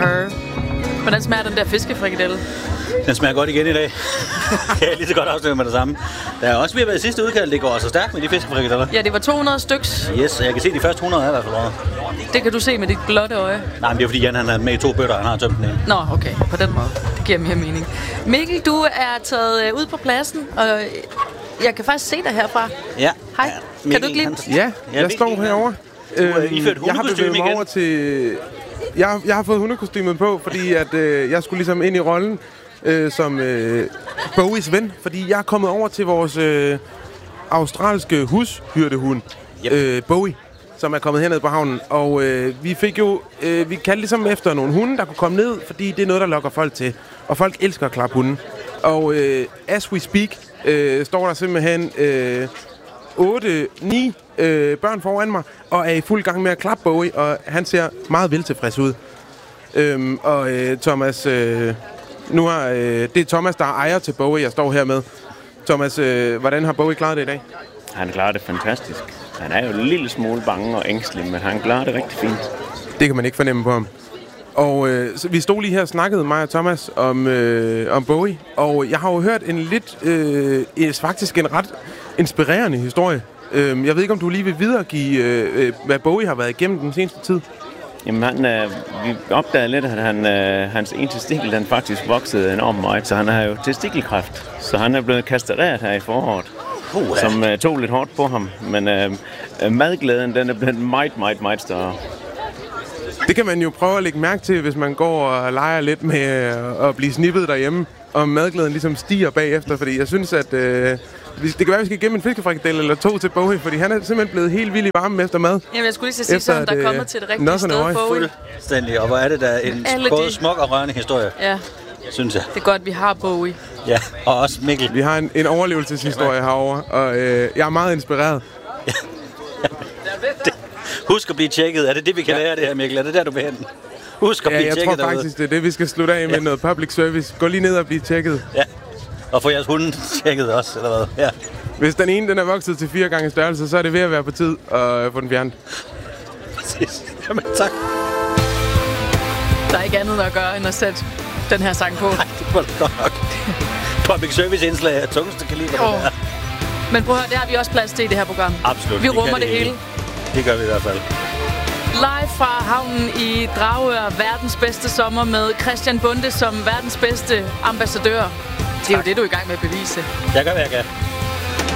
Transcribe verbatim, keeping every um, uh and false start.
Her. Hvordan smager den der fiskefrikadelle? Den smager godt igen i dag. Kan jeg lige så godt afsløre med det samme. Der er også ved at være sidste udkald. Det går så stærkt med de fiskefrikadeller. Ja, det var to hundrede styks. Yes, jeg kan se de første hundrede er i hvert fald over. Det kan du se med dit blotte øje. Nej, men det er fordi Jan han har med i to bøtter, han har tømt den ene. Nå, okay. På den måde. Det giver mere mening. Mikkel, du er taget ud på pladsen, og jeg kan faktisk se dig herfra. Ja. Hej. Ja, kan du ikke lide? han... Ja, jeg står herovre. Du er iført jeg har bevæget mig over til... Jeg, jeg har fået hundekostymet på, fordi at, øh, jeg skulle ligesom ind i rollen øh, som øh, Bowies ven. Fordi jeg er kommet over til vores øh, australske hushyrdehund, yep. øh, Bowie, som er kommet herned på havnen. Og øh, vi fik jo... Øh, vi kaldte ligesom efter nogle hunde, der kunne komme ned, fordi det er noget, der lokker folk til. Og folk elsker at klappe hunden. Og øh, as we speak, øh, står der simpelthen... Øh, otte ni øh, børn foran mig, og er i fuld gang med at klappe Bowie, og han ser meget veltilfreds ud. Øhm, og øh, Thomas, øh, nu har, øh, det er Thomas, der er ejer til Bowie, jeg står her med. Thomas, øh, hvordan har Bowie klaret det i dag? Han klarer det fantastisk. Han er jo en lille smule bange og ængstelig, men han klarer det rigtig fint. Det kan man ikke fornemme på ham. Og øh, så vi stod lige her og snakkede, mig og Thomas, om, øh, om Bowie, og jeg har jo hørt en lidt, øh, faktisk en ret inspirerende historie. Øh, jeg ved ikke, om du lige vil videregive, øh, hvad Bowie har været igennem den seneste tid? Jamen, han, øh, vi opdagede lidt, at han, øh, hans ene testikel, den faktisk voksede enormt meget, så han har jo testikelkræft. Så han er blevet kastreret her i foråret, uh, som øh, tog lidt hårdt på ham. Men øh, madglæden, den er blevet meget, meget, meget større. Det kan man jo prøve at lægge mærke til, hvis man går og leger lidt med at blive snippet derhjemme, og madglæden ligesom stiger bagefter, fordi jeg synes, at øh, det kan være, at vi skal gemme en fiskefrikadelle eller to til Bowie, fordi han er simpelthen blevet helt vild i varmen efter mad. Jamen, jeg skulle lige så sige, sådan, der er kommet til det rigtige sted, Bowie. Fuldstændig, og hvor er det der en både de... smuk og rørende historie, ja. Synes jeg. Det er godt, vi har Bowie. Ja, og også Mikkel. Vi har en, en overlevelseshistorie herovre, og øh, jeg er meget inspireret. Ja. det, husk at blive tjekket. Er det det, vi kan ja. lære det her, Mikkel? Er det der, du vil hen? Husk at ja, blive jeg tjekket tror faktisk, derude. Det er det, vi skal slutte af med, ja. noget public service. Gå lige ned og blive tjekket. Ja, og få jeres hunde tjekket også, eller hvad? Ja. Hvis den ene den er vokset til fire gange størrelse, så er det ved at være på tid at få den fjernet. Præcis. Jamen, tak. Der er ikke andet at gøre, end at sætte den her sang på. Nej, det var det godt nok. Public service indslag er tungeste kaliber, oh. det der. Men prøv at høre, det har vi også plads til i det her program. Absolut. Vi rummer det, det hele. Det gør vi i hvert fald. Live fra havnen i Dragør, verdens bedste sommer med Christian Bonde som verdens bedste ambassadør. Det er tak. Jo det, du er i gang med at bevise. Jeg gør, hvad jeg kan.